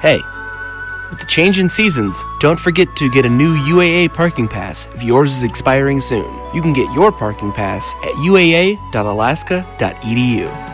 Hey, with the change in seasons, don't forget to get a new UAA parking pass if yours is expiring soon. You can get your parking pass at uaa.alaska.edu.